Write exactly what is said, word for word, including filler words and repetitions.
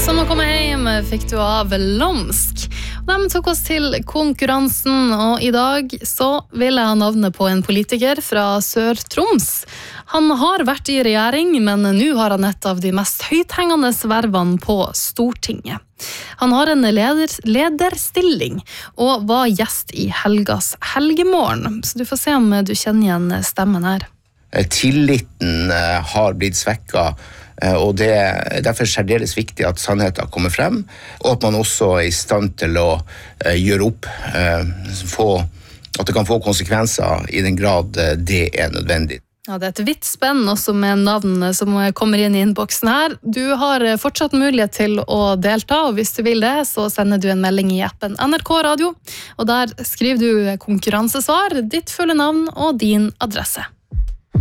Som å komme hjem fikk du av Lomsk. De tok oss til konkurransen, og i dag så vil jeg ha navnet på en politiker fra Sør-Troms. Han har vært i regjering, men nå har han et av de mest høythengende vervene på Stortinget. Han har en leder, lederstilling og var gjest i Helgas Helgemorgen, så du får se om du kjenner igjen stemmen her. Tilliten har blitt svekket, og det er derfor særdeles viktig at sannheten kommer frem, og at man også er i stand til å gjøre opp, få, at det kan få konsekvenser i den grad det er nødvendig. Ja, det er et vidt spenn også med navn som kommer inn i innboksen her. Du har fortsatt mulighet til å delta, og hvis du vil det, så sender du en melding i appen N R K Radio, og der skriver du konkurransesvar, ditt fulle navn og din adresse.